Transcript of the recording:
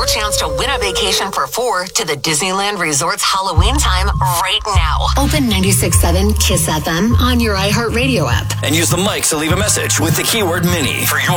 chance to win a vacation for 4 to the Disneyland Resort's Halloween time right now. Open 96.7 KISS FM on your iHeartRadio app. And use the mics to leave a message with the keyword Mini for your